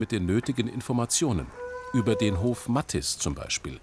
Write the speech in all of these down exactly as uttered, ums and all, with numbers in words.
mit den nötigen Informationen. Über den Hof Mattis zum Beispiel.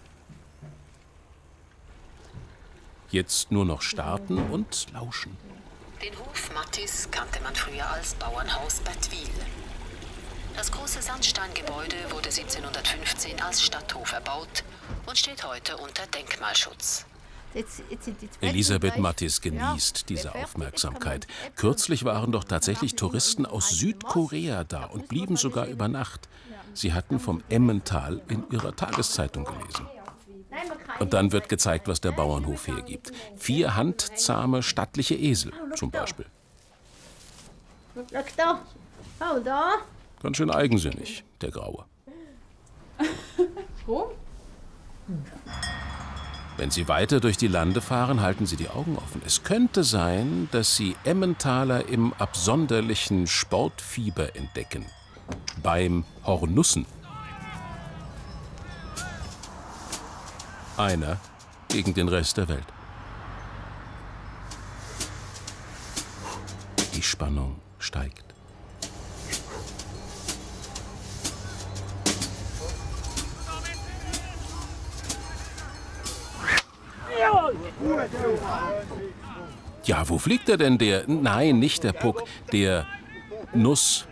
Jetzt nur noch starten und lauschen. Den Hof Mattis kannte man früher als Bauernhaus Bettwil. Das große Sandsteingebäude wurde siebzehnhundertfünfzehn als Stadthof erbaut und steht heute unter Denkmalschutz. Elisabeth Mattis genießt diese Aufmerksamkeit. Kürzlich waren doch tatsächlich Touristen aus Südkorea da und blieben sogar über Nacht. Sie hatten vom Emmental in ihrer Tageszeitung gelesen. Und dann wird gezeigt, was der Bauernhof hergibt. Vier handzahme, stattliche Esel zum Beispiel. Ganz schön eigensinnig, der Graue. Wenn Sie weiter durch die Lande fahren, halten Sie die Augen offen. Es könnte sein, dass Sie Emmentaler im absonderlichen Sportfieber entdecken. Beim Hornussen. Einer gegen den Rest der Welt. Die Spannung steigt. Ja, wo fliegt er denn, der? Nein, nicht der Puck, der Nuss.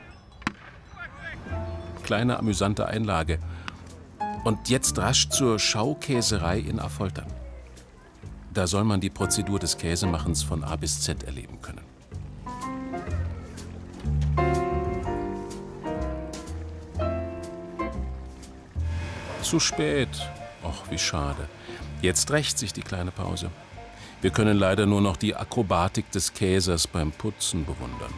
Kleine amüsante Einlage. Und jetzt rasch zur Schaukäserei in Affoltern. Da soll man die Prozedur des Käsemachens von A bis Z erleben können. Zu spät. Och, wie schade. Jetzt rächt sich die kleine Pause. Wir können leider nur noch die Akrobatik des Käsers beim Putzen bewundern.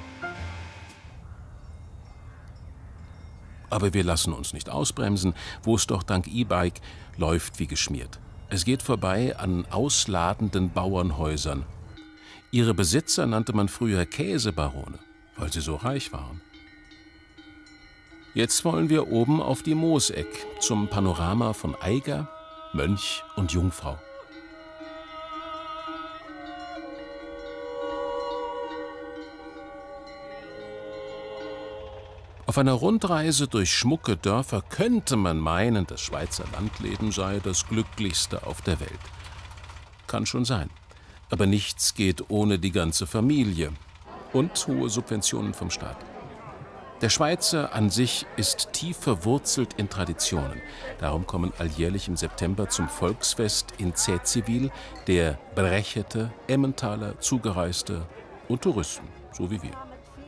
Aber wir lassen uns nicht ausbremsen, wo es doch dank E-Bike läuft wie geschmiert. Es geht vorbei an ausladenden Bauernhäusern. Ihre Besitzer nannte man früher Käsebarone, weil sie so reich waren. Jetzt wollen wir oben auf die Mooseck zum Panorama von Eiger, Mönch und Jungfrau. Auf einer Rundreise durch schmucke Dörfer könnte man meinen, das Schweizer Landleben sei das glücklichste auf der Welt. Kann schon sein. Aber nichts geht ohne die ganze Familie und hohe Subventionen vom Staat. Der Schweizer an sich ist tief verwurzelt in Traditionen. Darum kommen alljährlich im September zum Volksfest in Zäzivil der Brechete, Emmentaler, Zugereiste und Touristen, so wie wir.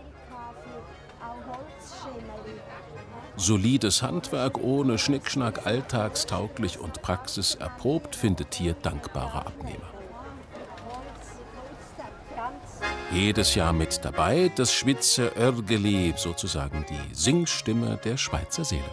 Solides Handwerk ohne Schnickschnack, alltagstauglich und praxiserprobt, findet hier dankbare Abnehmer. Jedes Jahr mit dabei das Schwitzer Örgeli, sozusagen die Singstimme der Schweizer Seele.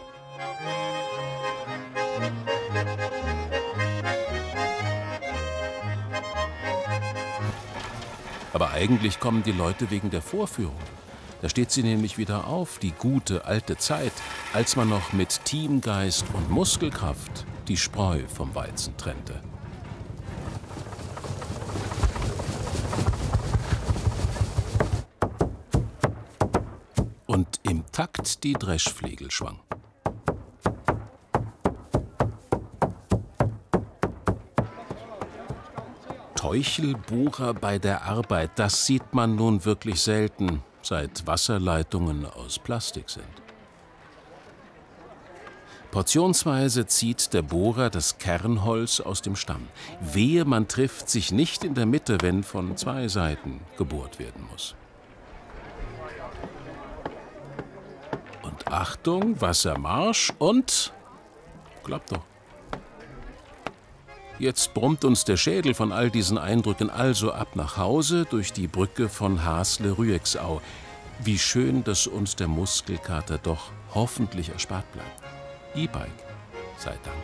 Aber eigentlich kommen die Leute wegen der Vorführung. Da steht sie nämlich wieder auf, die gute alte Zeit, als man noch mit Teamgeist und Muskelkraft die Spreu vom Weizen trennte. Und im Takt die Dreschflegel schwang. Teuchelbohrer bei der Arbeit, das sieht man nun wirklich selten, seit Wasserleitungen aus Plastik sind. Portionsweise zieht der Bohrer das Kernholz aus dem Stamm. Wehe, man trifft sich nicht in der Mitte, wenn von zwei Seiten gebohrt werden muss. Und Achtung, Wassermarsch und... Klappt doch. Jetzt brummt uns der Schädel von all diesen Eindrücken, also ab nach Hause durch die Brücke von Hasle-Rüegsau. Wie schön, dass uns der Muskelkater doch hoffentlich erspart bleibt. E-Bike, sei Dank.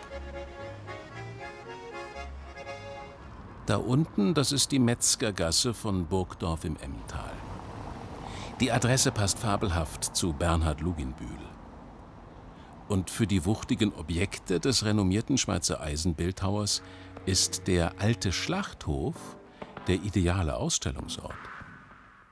Da unten, das ist die Metzgergasse von Burgdorf im Emmental. Die Adresse passt fabelhaft zu Bernhard Luginbühl. Und für die wuchtigen Objekte des renommierten Schweizer Eisenbildhauers ist der alte Schlachthof der ideale Ausstellungsort.